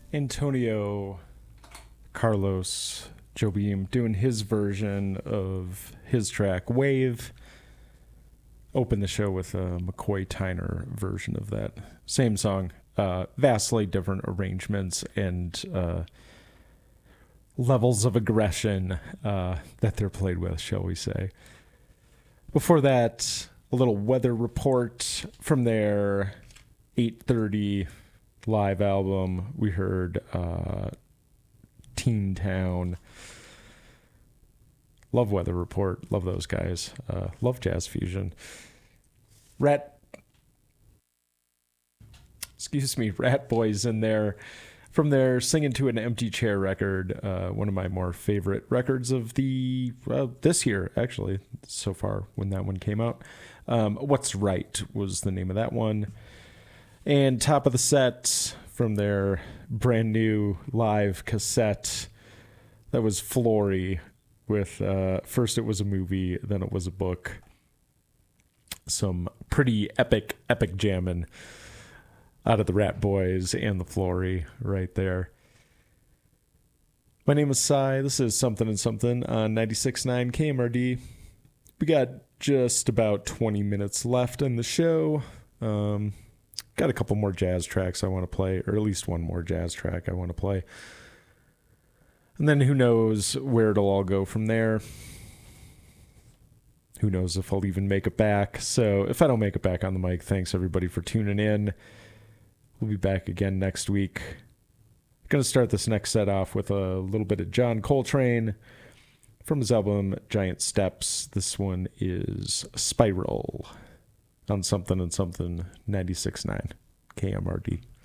Antonio Carlos Jobim doing his version of his track Wave. Open the show with a McCoy Tyner version of that same song. Vastly different arrangements and levels of aggression that they're played with, shall we say. Before that, a little weather report from their 8:30 live album. We heard Teen Town. Love Weather Report. Love those guys. Love Jazz Fusion. Rat Boys in there from their Singing to an Empty Chair record. One of my more favorite records of the this year, actually, so far when that one came out. What's Right was the name of that one. And top of the set from their brand new live cassette, that was Flory with first it was a movie, then it was a book. Some pretty epic jamming out of the Rat Boys and the Flory right there. My name is Cy. This is Something and Something on 96.9 KMRD. We got just about 20 minutes left in the show. Got a couple more jazz tracks I want to play, or at least one more jazz track I want to play. And then who knows where it'll all go from there. Who knows if I'll even make it back. So if I don't make it back on the mic, thanks everybody for tuning in. We'll be back again next week. Going to start this next set off with a little bit of John Coltrane from his album Giant Steps. This one is Spiral on Something and Something 96.9 KMRD.